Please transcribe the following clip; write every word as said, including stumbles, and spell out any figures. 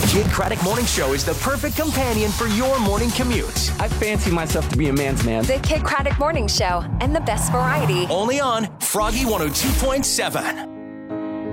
Kid Craddock Morning Show is the perfect companion for your morning commute. I fancy myself to be a man's man. The Kid Craddock Morning Show, and the best variety. Only on Froggy one oh two point seven.